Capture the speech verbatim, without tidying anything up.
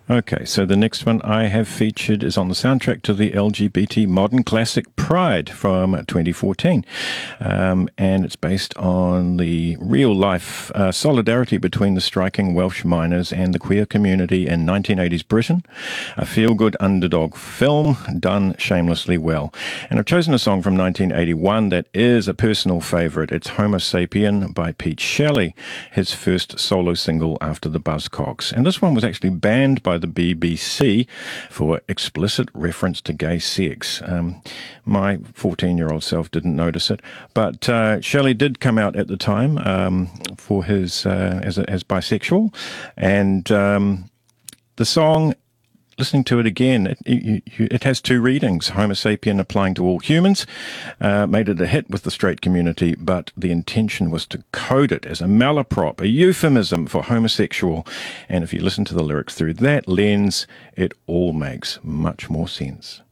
Okay, so the next one I have featured is on the soundtrack to the L G B T modern classic Pride from twenty fourteen. Um, and it's based on the real-life uh, solidarity between the striking Welsh miners and the queer community in nineteen eighties Britain. A feel-good underdog film done shamelessly well. And I've chosen a song from nineteen eighty-one that is a personal favourite. It's Homo Sapien by Pete Shelley, his first solo single after the Buzzcocks. And this one was actually banned by the B B C for explicit reference to gay sex. Um, my fourteen-year-old self didn't notice it, but uh, Shelley did come out at the time um, for his uh, as, a, as bisexual, and um, the song, listening to it again, it, it, it has two readings. Homo sapien applying to all humans, uh, made it a hit with the straight community, but the intention was to code it as a malaprop, a euphemism for homosexual. And if you listen to the lyrics through that lens, it all makes much more sense.